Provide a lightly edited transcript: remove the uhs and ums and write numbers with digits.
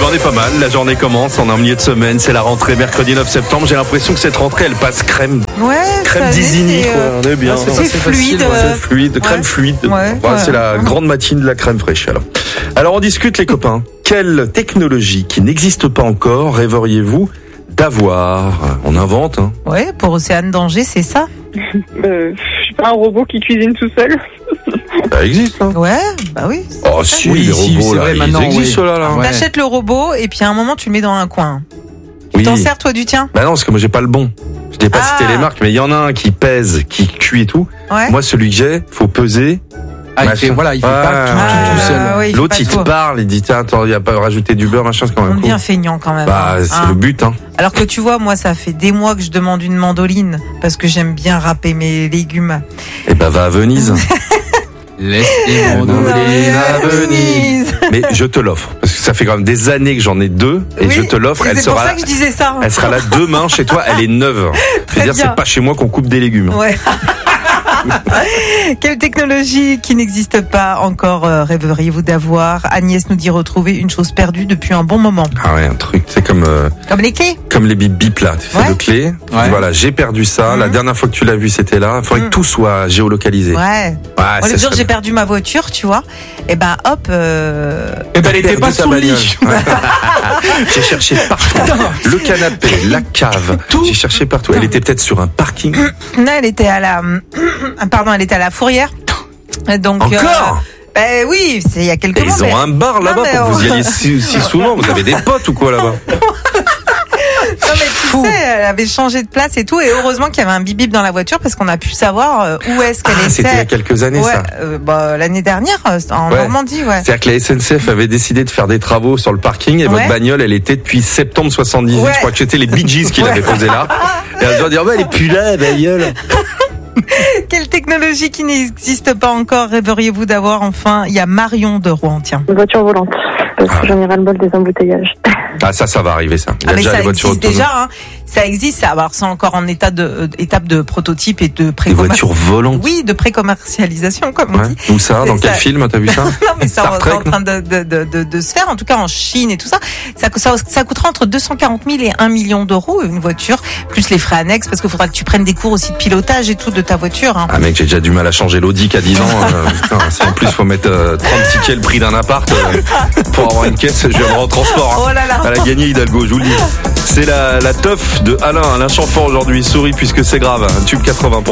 on est pas mal. La journée commence, on est en milieu de semaine, c'est la rentrée mercredi 9 septembre. J'ai l'impression que cette rentrée, elle passe crème. Ouais, Crème d'Isigny, quoi. On est bien. C'est fluide. C'est fluide, crème fluide. C'est la grande matinée de la crème fraîche, alors on discute, les copains. Quelle technologie qui n'existe pas encore rêveriez-vous d'avoir? On invente, hein. Ouais, pour Océane Danger, c'est ça. Je sais pas, un robot qui cuisine tout seul. Ça existe, hein. Ouais, bah oui. Oh si, les robots, là, ils existent, là. Ouais. T'achètes le robot et puis à un moment, tu le mets dans un coin. Oui. Tu t'en sers, toi, du tien? Bah non, parce que moi, j'ai pas le bon. Je t'ai pas cité les marques, mais il y en a un qui pèse, qui cuit et tout. Ouais. Moi, celui que j'ai, faut peser. Il fait pas tout seul. Oui, l'autre, il te parle, il dit, tiens, attends, il n'y a pas rajouté du beurre, machin, c'est quand même cool. Bien feignant, quand même. Bah, c'est le but, hein. Alors que tu vois, moi, ça fait des mois que je demande une mandoline, parce que j'aime bien râper mes légumes. Eh ben, va à Venise. Laisse les mandolines à Venise. Mais je te l'offre, parce que ça fait quand même des années que j'en ai deux, et je te l'offre. C'est pour ça que je disais ça. Elle sera là demain chez toi, elle est neuve. C'est-à-dire, c'est pas chez moi qu'on coupe des légumes. Ouais. Quelle technologie qui n'existe pas encore rêveriez-vous d'avoir? Agnès nous dit retrouver une chose perdue depuis un bon moment. Ah ouais, un truc, c'est comme les clés. Comme les bip bip là, tu sais, de clés. Ouais. Voilà, j'ai perdu ça. La dernière fois que tu l'as vu, c'était là. Il faudrait que tout soit géolocalisé. Ouais. Moi, le jour j'ai perdu ma voiture, tu vois. Et ben hop. Et ben elle était pas sous le lit. J'ai cherché partout. Le canapé, la cave. Tout. J'ai cherché partout. Elle était peut-être sur un parking. Non, elle était à la. Elle était à la Fourrière. Donc, encore oui, c'est il y a quelques mois. Ils ont un bar là-bas pour que vous y alliez si souvent. Vous avez des potes ou quoi là-bas? Non mais tu sais, elle avait changé de place et tout, et heureusement qu'il y avait un bip-bip dans la voiture parce qu'on a pu savoir où est-ce qu'elle était. C'était il y a quelques années, ça. L'année dernière en Normandie, ouais. C'est-à-dire que la SNCF avait décidé de faire des travaux sur le parking et votre bagnole, elle était depuis septembre 78. Je crois que c'était les Bee Gees qui l'avaient posée là. Et elle doit dire, elle est plus là, la bagnole. Quelle technologie qui n'existe pas encore rêveriez-vous d'avoir? Enfin, il y a Marion de Rouen, tiens. Une voiture volante, parce que j'en ai ras-le-bol des embouteillages. Ah, ça va arriver, ça. Il y a déjà ça les voitures existe déjà, hein. Ça existe, alors c'est encore en étape de prototype et de Des voitures volantes? Oui, de pré-commercialisation, comme on dit. Où ça? Dans quel film? T'as vu ça? Non, mais ça est en train de se faire, en tout cas en Chine et tout ça. Ça coûtera entre 240 000 et 1 million d'euros, une voiture, plus les frais annexes, parce qu'il faudra que tu prennes des cours aussi de pilotage et tout de ta voiture, hein. Ah, mec, j'ai déjà du mal à changer l'Audi qu'à 10 ans. Putain, si en plus faut mettre 30 tickets le prix d'un appart, pour avoir une caisse, je viendrai en transport, hein. Oh là là. Elle a gagné Hidalgo, je vous le dis. C'est la teuf de Alain Chamfort aujourd'hui. Souris puisque c'est grave. Un tube 80 pour